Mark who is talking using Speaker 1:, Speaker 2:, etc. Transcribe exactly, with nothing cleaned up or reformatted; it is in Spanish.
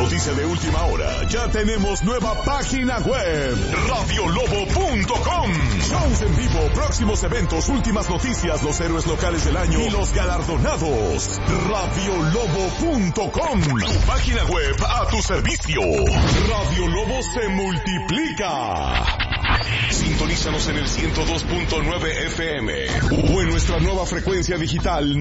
Speaker 1: Noticia de última hora. Ya tenemos nueva página web. radio lobo punto com. Shows en vivo, próximos eventos, últimas noticias, los héroes locales del año y los galardonados. radio lobo punto com. Tu página web a tu servicio. Radio Lobo se multiplica. Sintonízanos en el ciento dos punto nueve F M o en nuestra nueva frecuencia digital